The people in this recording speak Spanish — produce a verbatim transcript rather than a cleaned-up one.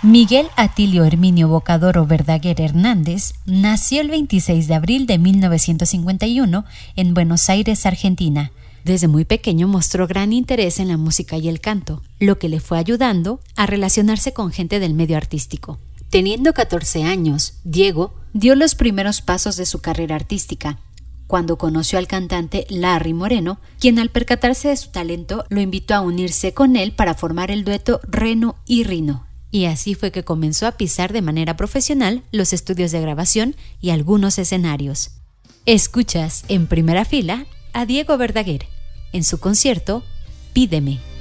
Miguel Atilio Herminio Bocadoro Verdaguer Hernández nació el veintiséis de abril de mil novecientos cincuenta y uno en Buenos Aires, Argentina. Desde muy pequeño mostró gran interés en la música y el canto, lo que le fue ayudando a relacionarse con gente del medio artístico. Teniendo catorce años, Diego dio los primeros pasos de su carrera artística, cuando conoció al cantante Larry Moreno, quien al percatarse de su talento lo invitó a unirse con él para formar el dueto Reno y Rino. Y así fue que comenzó a pisar de manera profesional los estudios de grabación y algunos escenarios. Escuchas en primera fila a Diego Verdaguer en su concierto Pídeme.